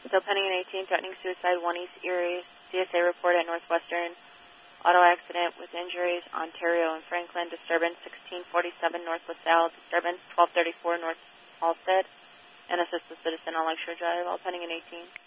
Still pending an 18, threatening suicide, 1 East Erie. CSA report at Northwestern. Auto accident with injuries, Ontario and Franklin. Disturbance 1647 North LaSalle. Disturbance 1234 North Halstead. And assist the citizen on Lakeshore Drive. All pending an 18.